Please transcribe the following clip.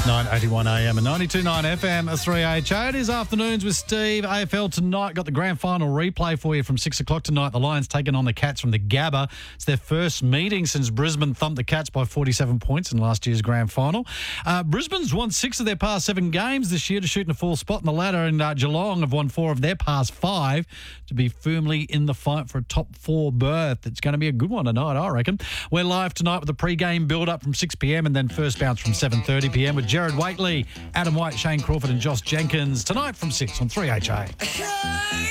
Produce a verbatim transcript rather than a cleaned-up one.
nine eighty-one A M and ninety-two point nine F M, three H A. It is Afternoons with Steve. A F L tonight. Got the grand final replay for you from six o'clock tonight. The Lions taking on the Cats from the Gabba. It's their first meeting since Brisbane thumped the Cats by forty-seven points in last year's grand final. Uh, Brisbane's won six of their past seven games this year to shoot in a full spot in the ladder, and uh, Geelong have won four of their past five to be firmly in the fight for a top four berth. It's going to be a good one tonight, I reckon. We're live tonight with a pre-game build-up from six p m and then first bounce from seven thirty p m with Jared Waitley, Adam White, Shane Crawford and Josh Jenkins tonight from six on three H A.